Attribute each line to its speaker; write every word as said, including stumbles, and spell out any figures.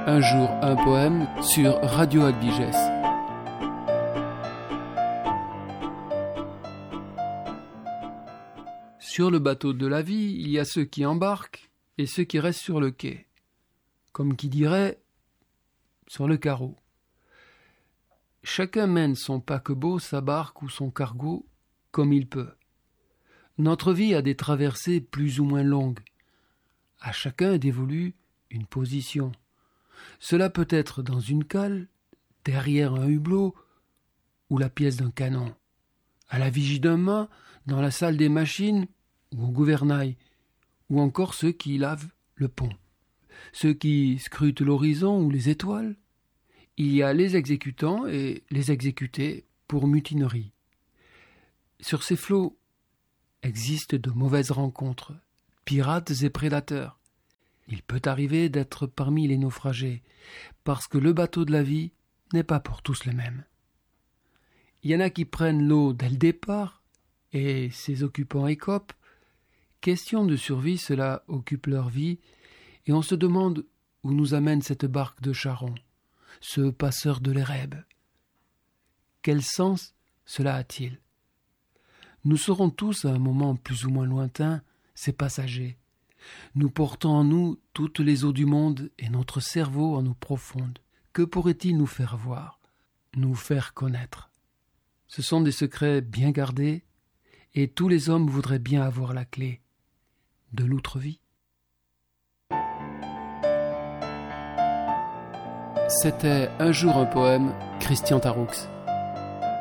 Speaker 1: Un jour, un poème sur Radio Albiges. Sur le bateau de la vie, il y a ceux qui embarquent et ceux qui restent sur le quai. Comme qui dirait, sur le carreau. Chacun mène son paquebot, sa barque ou son cargo comme il peut. Notre vie a des traversées plus ou moins longues. À chacun est dévolue une position. Cela peut être dans une cale, derrière un hublot ou la pièce d'un canon, à la vigie d'un mât, dans la salle des machines ou au gouvernail, ou encore ceux qui lavent le pont, ceux qui scrutent l'horizon ou les étoiles. Il y a les exécutants et les exécutés pour mutinerie. Sur ces flots existent de mauvaises rencontres, pirates et prédateurs. Il peut arriver d'être parmi les naufragés, parce que le bateau de la vie n'est pas pour tous le même. Il y en a qui prennent l'eau dès le départ, et ses occupants écopent. Question de survie, cela occupe leur vie, et on se demande où nous amène cette barque de Charon, ce passeur de l'Érèbe. Quel sens cela a-t-il ? Nous serons tous, à un moment plus ou moins lointain, ces passagers. Nous portons en nous toutes les eaux du monde et notre cerveau en eau profonde. Que pourrait-il nous faire voir, nous faire connaître ? Ce sont des secrets bien gardés et tous les hommes voudraient bien avoir la clé de l'outre-vie. C'était Un jour un poème, Christian Taroux.